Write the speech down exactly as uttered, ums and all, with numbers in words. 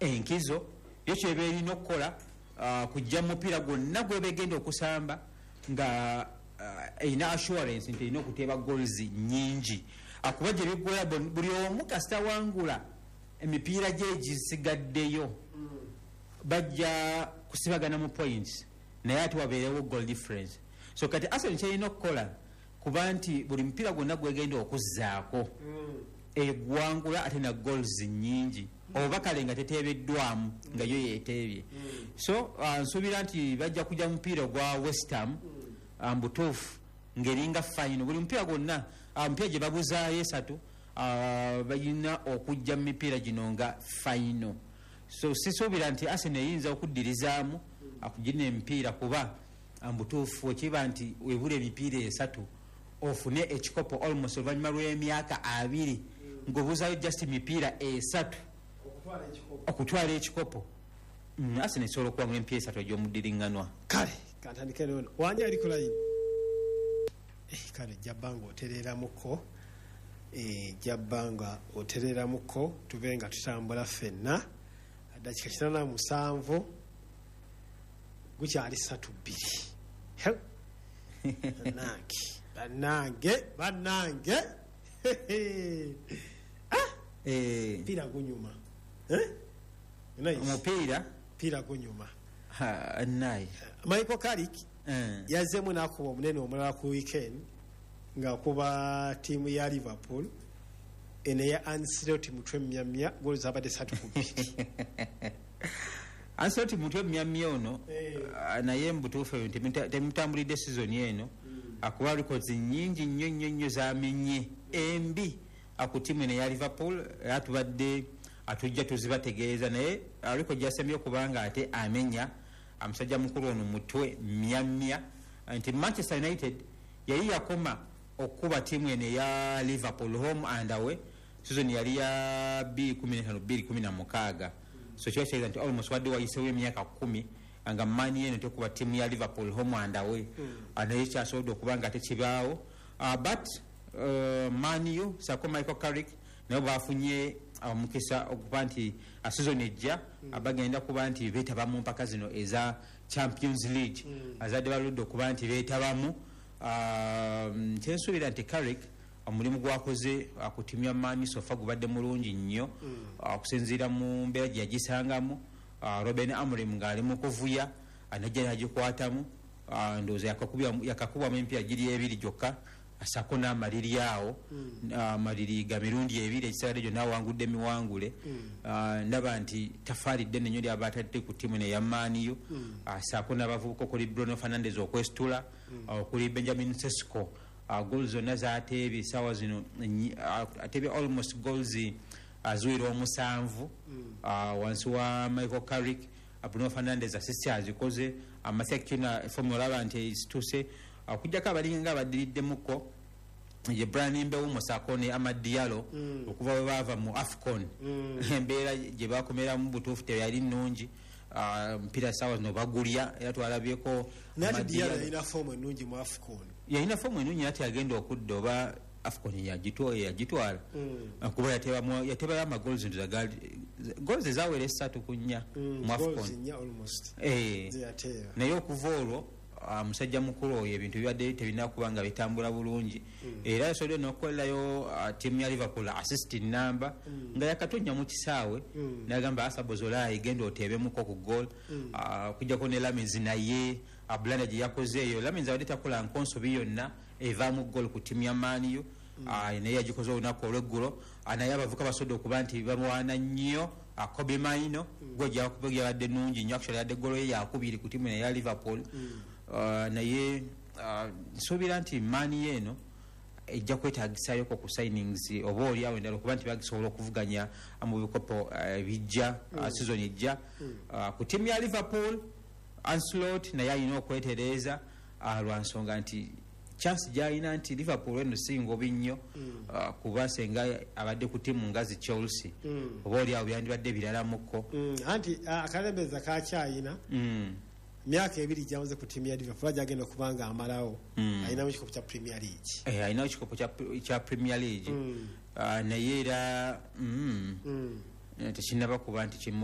enkizo yo kyeba erina okukola kujja mupiira gwonna gwe begenda okusamba nga erina assurance nti erina okuteeba goals nyingi akuba gye biggwera buli omu kasita wangula emipiira gye gisigaddeyo bajja kusibagana mu points naye ate wabeerewo goal difference. So kati Arsenal kyerina okukola kuba nti buli mupiira gwonna gwegenda okuzzaako egwangula ate na goals nyingi oba kale nga teteebeddwamu nga yo yeeteebye. So nsuubira nti bajja kujja mupiira gwa West Ham mbutuufu ng'eringa final buli mupiira gwonna mupiira gye babuzaayo esatu balina okujja mu mipiira gino nga final. So sisuubira nti Arsenal eyinza okuddirizaamu akugina emipiira kuba mbutuufu ekiba nti webula emipiira esatu ofune ekikopo almost oluvannyuma lw'emyaka abiri ng'obuzaayo just emipiira esatu okutwala ekikopo. Arsenal esobola okuwangula emipiira esatu egy'omuddiringanwa. Kale kantandike nono wanja ali ku line kale jabbanga otereramuko jabbanga otereramuko tube nga tutambula ffenna dakika kitana na musanvu gukyali satu bbiri bannange bannange bannange mupiira gunyuma omupiira mupiira gunyuma. Naye Michael Carrick yazzeemu n'akuba omunene omulala ku weekend ng'akuba ttiimu ya Liverpool eneya Ancelotti mutwe myamya goal zabadde satu ku bbiri. Ancelotti mutwe myamya ono naye mbutuufu temutambulidde sizoni eno akuba records nyingi nnyo nnyo nnyo zamenye embi ku ttiimu eno eya Liverpool era tubadde atujja tuzibategeeza naye record gyasembye okubanga ate amenya amusajja mukulu ono mutwe myamya nti Manchester United yali yakoma okuba ttiimu eno eya Liverpool home and away season yali ya bbiri kumi na ttaano bbiri kumi na mukaaga. So kyo kyereza nti almost wadde wayisewo emyaka kumi nga mani eno tekuba ttiimu ya Liverpool home and away naye kyasobodde okuba nga tekibaawo but maniyo sako Michael Carrick naye bafunye omukisa okuba nti season ejja abagenda kuba nti beetabamu mpaka zino eza Champions League azadde baludde okuba nti beetabamu. Kyensuubira nti Carrick omulimu gwakoze ku ttiimu ya Man sofa gubadde mulungi nnyo okusinziira mu mbeera gye yagisangamu. Ruben Amorim ng'ali mu kuvuya anajja nagikwatamu ndowooza yakakubwamu emipiira giri ebiri gyokka asako n'amaliri awo amaliri ga mirundi ebiri ekisagadde gyonna awangudde emiwangule. Ndaba nti tafaalidde nnyo lyaba atadde ku ttiimu eno eya maniyo asako n'abavubuka okuli Bruno Fernandes okwesitula okuli Benjamin Sesko goals zonna zaateebye essaawa zino ateebye almost goals azuwira omusanvu wansi wa Michael Carrick. Bruno Fernandes assist azikoze amasekina fomu olaba nti situse okujjako abalinga nga abaddiriddemuko ye Brian Mbewu Musako ne Amad Diallo okuva bwe baava mu AFCON embeera gye bakomeramu butuufu teyali nnungi mpira sawa zino bagulya era twalabyeko yalina fomu ennungi mu AFCON yalina fomu ennungi ate yagenda okudda oba AFCON yagitwala kuba yatebayo amagoals goals ezawera essatu ku nnya mu AFCON naye okuva olwo musajja mukulu oyo ebintu bibadde tebirina kuba nga bitambula bulungi era yasobodde n'okukolerayo ttiimu ya Liverpool assist number nga yakatonya mu kisaawe n'agamba Asabozola igenda oteebemuko ku goal okujjako ne Lamins naye Blanda gye yakoze eyo Lamins abadde takola nkonsobi yonna evaamu goal ku ttiimu ya maniyo naye yagikoze olunaku olweggulo naye abavuka basobodde okuba nti bamuwaana nnyo Kobe Maino gwe gyabadde nnungi nnyo actually yadde golo ye yakubiri ku ttiimu eya Liverpool. Naye nsuubira nti mani eno ejja kwetaagisayoko ku signings oba oliawo endala okuba nti bagisobola okuvuganya mu bikopo bijja season ejja ku ttiimu ya Liverpool. Ancelotti naye alina okwetereeza lwa nsonga nti chance gyalina nti Liverpool eno singa obi nnyo kuba senga abadde ku ttiimu ngazi Chelsea oba oliawo byandibadde biralamuko anti akalembeza kakyayina myaka ebiri gyamaze ku ttiimu ya Liverpool gyagenda okuba nga amalawo alinamu ekikopo kya Premier League alinawo ekikopo kya Premier League naye era tekinnaba kuba nti